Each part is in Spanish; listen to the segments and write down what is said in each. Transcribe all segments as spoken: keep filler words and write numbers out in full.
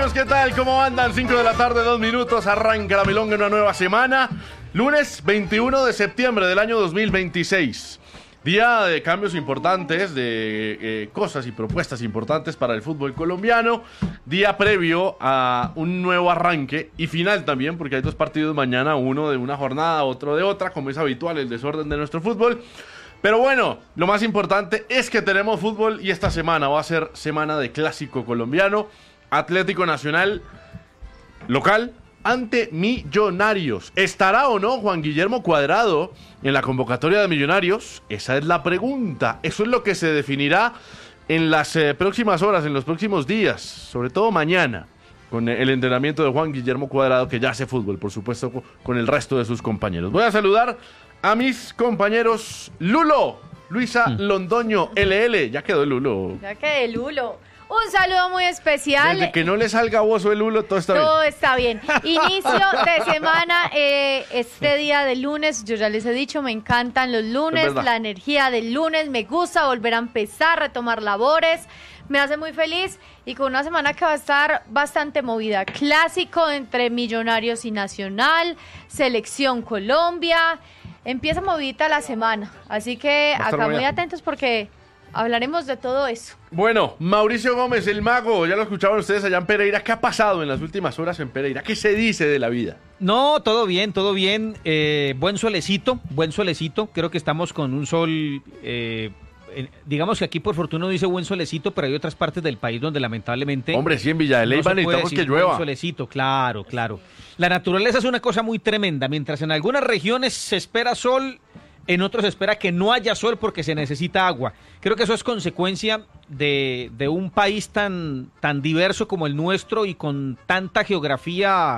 Colombianos, ¿qué tal? ¿Cómo andan? cinco de la tarde, dos minutos, arranca la milonga en una nueva semana. Lunes veintiuno de septiembre del año dos mil veintiséis. Día de cambios importantes, de eh, cosas y propuestas importantes para el fútbol colombiano. Día previo a un nuevo arranque y final también, porque hay dos partidos mañana, uno de una jornada, otro de otra, como es habitual el desorden de nuestro fútbol. Pero bueno, lo más importante es que tenemos fútbol y esta semana va a ser semana de clásico colombiano. Atlético Nacional local ante Millonarios. ¿Estará o no Juan Guillermo Cuadrado en la convocatoria de Millonarios? Esa es la pregunta. Eso es lo que se definirá en las eh, próximas horas, en los próximos días, sobre todo mañana, con el entrenamiento de Juan Guillermo Cuadrado, que ya hace fútbol, por supuesto, con el resto de sus compañeros. Voy a saludar a mis compañeros. Lulo, Luisa mm. Londoño, L L. Ya quedó el Lulo. Ya quedé Lulo. Un saludo muy especial. Desde que no le salga bozo el Lulo, todo está bien. Todo está bien. Inicio de semana, eh, este día de lunes, yo ya les he dicho, me encantan los lunes, la energía del lunes, me gusta volver a empezar, retomar labores, me hace muy feliz y con una semana que va a estar bastante movida. Clásico entre Millonarios y Nacional, Selección Colombia, empieza movidita la semana, así que acá muy atentos porque hablaremos de todo eso. Bueno, Mauricio Gómez, el mago, ya lo escuchaban ustedes allá en Pereira. ¿Qué ha pasado en las últimas horas en Pereira? ¿Qué se dice de la vida? No, todo bien, todo bien. Eh, buen solecito, buen solecito. Creo que estamos con un sol, eh, eh, digamos que aquí por fortuna dice buen solecito, pero hay otras partes del país donde lamentablemente... Hombre, sí, en Villa de Leyva no necesitamos que llueva. Buen solecito, claro, claro. La naturaleza es una cosa muy tremenda. Mientras en algunas regiones se espera sol, en otros se espera que no haya sol porque se necesita agua. Creo que eso es consecuencia de, de un país tan, tan diverso como el nuestro y con tanta geografía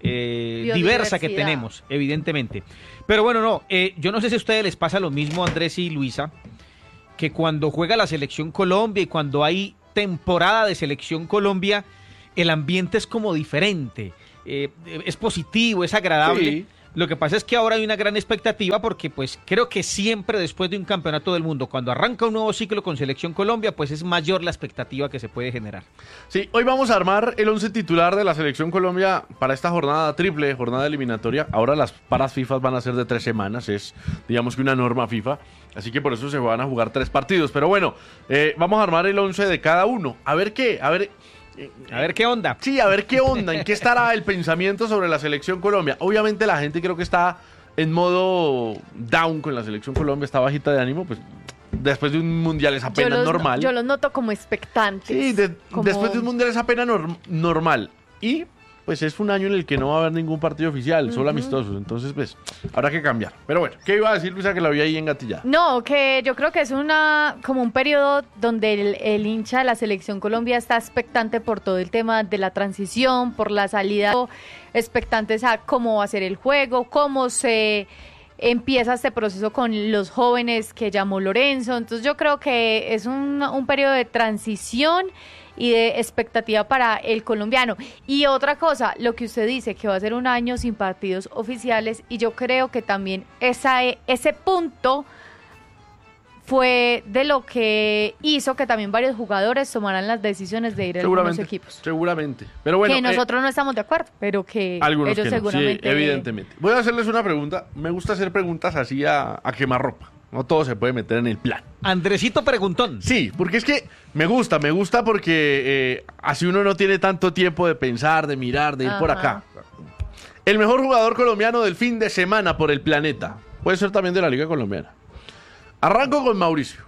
eh, diversa que tenemos, evidentemente. Pero bueno, no, eh, yo no sé si a ustedes les pasa lo mismo, Andrés y Luisa, que cuando juega la Selección Colombia y cuando hay temporada de Selección Colombia, el ambiente es como diferente, eh, es positivo, es agradable. Sí. Lo que pasa es que ahora hay una gran expectativa porque pues creo que siempre después de un campeonato del mundo, cuando arranca un nuevo ciclo con Selección Colombia, pues es mayor la expectativa que se puede generar. Sí, hoy vamos a armar el once titular de la Selección Colombia para esta jornada triple, jornada eliminatoria. Ahora las paras FIFA van a ser de tres semanas, es digamos que una norma FIFA, así que por eso se van a jugar tres partidos. Pero bueno, eh, vamos a armar el once de cada uno. A ver qué, a ver... A ver qué onda. Sí, a ver qué onda, en qué estará el pensamiento sobre la Selección Colombia. Obviamente la gente creo que está en modo down con la Selección Colombia, está bajita de ánimo, pues después de un mundial es apenas yo los, normal. Yo los noto como expectantes. Sí, de, como... después de un mundial es apenas norm, normal. Y pues es un año en el que no va a haber ningún partido oficial, uh-huh. solo amistosos. Entonces, pues, habrá que cambiar. Pero bueno, ¿qué iba a decir, Luisa, que la vi ahí engatillada? No, que yo creo que es una como un periodo donde el, el hincha de la Selección Colombia está expectante por todo el tema de la transición, por la salida, expectantes a cómo va a ser el juego, cómo se empieza este proceso con los jóvenes que llamó Lorenzo. Entonces yo creo que es un, un periodo de transición y de expectativa para el colombiano. Y otra cosa, lo que usted dice, que va a ser un año sin partidos oficiales, y yo creo que también esa, ese punto fue de lo que hizo que también varios jugadores tomaran las decisiones de ir a algunos equipos. Seguramente. Pero bueno, que nosotros eh, no estamos de acuerdo, pero que algunos ellos que no. seguramente... Sí, evidentemente. Voy a hacerles una pregunta. Me gusta hacer preguntas así a, a quemarropa. No todo se puede meter en el plan. Andresito preguntón. Sí, porque es que me gusta, me gusta porque eh, así uno no tiene tanto tiempo de pensar, de mirar, de ir Ajá. por acá. El mejor jugador colombiano del fin de semana por el planeta. Puede ser también de la Liga Colombiana. Arranco con Mauricio.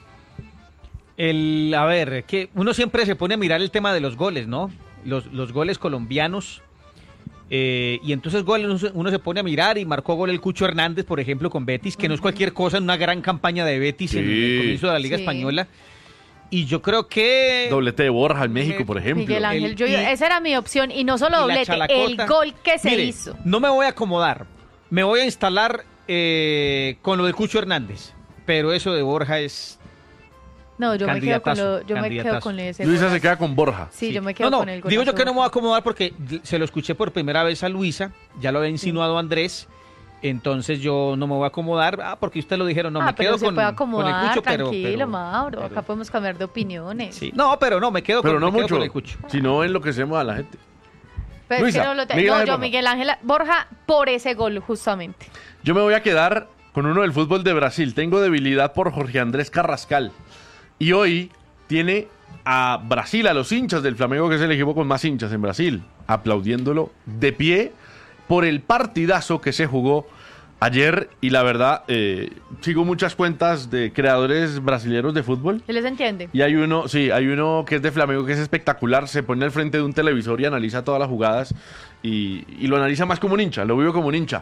El, a ver, que uno siempre se pone a mirar el tema de los goles, ¿no? Los, los goles colombianos. Eh, y entonces gol, uno, uno se pone a mirar y marcó gol el Cucho Hernández, por ejemplo, con Betis, que uh-huh. no es cualquier cosa, en una gran campaña de Betis sí. en el comienzo de la Liga sí. Española. Y yo creo que... Doblete de Borja en México, por ejemplo. Miguel Ángel, el, yo, y, esa era mi opción, y no solo doblete, el gol que se mire, hizo. No me voy a acomodar, me voy a instalar eh, con lo de Cucho Hernández, pero eso de Borja es... No, yo me quedo con lo, yo me quedo con ese. Luisa gol. Se queda con Borja. Sí, sí, yo me quedo no, no, con el gol. Digo yo que no me voy a acomodar porque se lo escuché por primera vez a Luisa, ya lo había insinuado sí. Andrés, Entonces yo no me voy a acomodar, ah, porque usted lo dijeron, no, ah, me pero quedo se con, puede con acomodar, el Cucho, pero... tranquilo, pero- Mauro, pero- acá podemos cambiar de opiniones. sí. No, pero no, me quedo, Pero con, no me quedo mucho, con el Cucho. si no enloquecemos a la gente. Pero es Luisa, que no lo te- Miguel no, Ángel yo Borja. Miguel Ángel Borja por ese gol justamente. Yo me voy a quedar con uno del fútbol de Brasil. Tengo debilidad por Jorge Andrés Carrascal. Y hoy tiene a Brasil, a los hinchas del Flamengo, que es el equipo con más hinchas en Brasil, aplaudiéndolo de pie por el partidazo que se jugó ayer. Y la verdad, eh, sigo muchas cuentas de creadores brasileños de fútbol. ¿Se les entiende? Y hay uno, sí, hay uno que es de Flamengo que es espectacular. Se pone al frente de un televisor y analiza todas las jugadas. Y, y lo analiza más como un hincha, lo vivo como un hincha.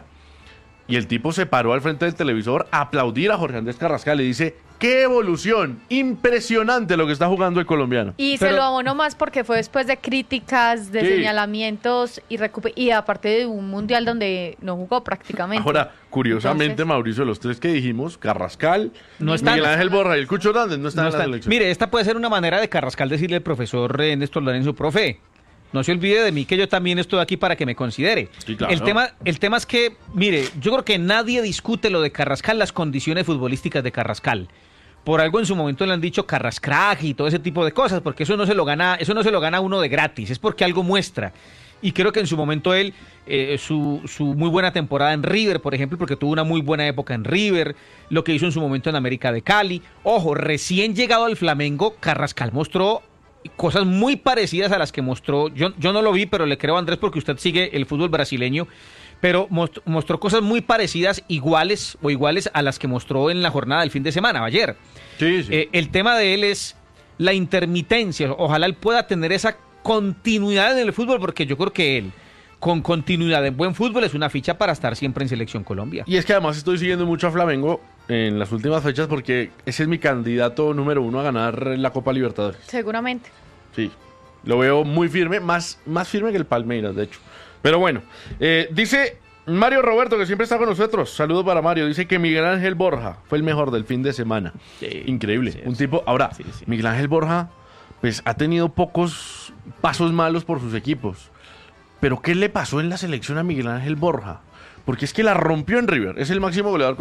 Y el tipo se paró al frente del televisor a aplaudir a Jorge Andrés Carrascal y dice, ¡qué evolución! Impresionante lo que está jugando el colombiano. Y Pero- se lo abonó más porque fue después de críticas, de Sí. señalamientos y, recupe- y aparte de un mundial donde no jugó prácticamente. Ahora, curiosamente, Entonces- Mauricio, los tres que dijimos, Carrascal, No están. Miguel Ángel Borja y el Cucho Hernández, no están No en la está- selección. Mire, esta puede ser una manera de Carrascal decirle al profesor eh, Néstor Lorenzo, profe, no se olvide de mí que yo también estoy aquí para que me considere. Sí, claro. el, tema, el tema es que, mire, yo creo que nadie discute lo de Carrascal, las condiciones futbolísticas de Carrascal. Por algo en su momento le han dicho Carrascrack y todo ese tipo de cosas, porque eso no se lo gana, eso no se lo gana uno de gratis, es porque algo muestra. Y creo que en su momento él, eh, su, su muy buena temporada en River, por ejemplo, porque tuvo una muy buena época en River, lo que hizo en su momento en América de Cali. Ojo, recién llegado al Flamengo, Carrascal mostró cosas muy parecidas a las que mostró, yo, yo no lo vi, pero le creo a Andrés porque usted sigue el fútbol brasileño, pero most- mostró cosas muy parecidas, iguales o iguales a las que mostró en la jornada del fin de semana, ayer. Sí, sí. Eh, el tema de él es la intermitencia. Ojalá él pueda tener esa continuidad en el fútbol, porque yo creo que él, con continuidad en buen fútbol, es una ficha para estar siempre en Selección Colombia. Y es que además estoy siguiendo mucho a Flamengo en las últimas fechas porque ese es mi candidato número uno a ganar la Copa Libertadores. Seguramente. Sí, lo veo muy firme, más, más firme que el Palmeiras, de hecho. Pero bueno, eh, dice Mario Roberto, que siempre está con nosotros. Saludos para Mario. Dice que Miguel Ángel Borja fue el mejor del fin de semana. Sí, Increíble. sí, Un sí. tipo. Ahora, Sí, sí. Miguel Ángel Borja, pues ha tenido pocos pasos malos por sus equipos. Pero ¿qué le pasó en la selección a Miguel Ángel Borja? Porque es que la rompió en River. Es el máximo goleador